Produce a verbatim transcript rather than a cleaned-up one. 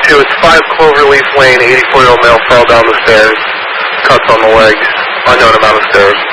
two, it's five Cloverleaf Lane, eighty-four-year-old male fell down the stairs, cuts on the legs, unknown amount of stairs.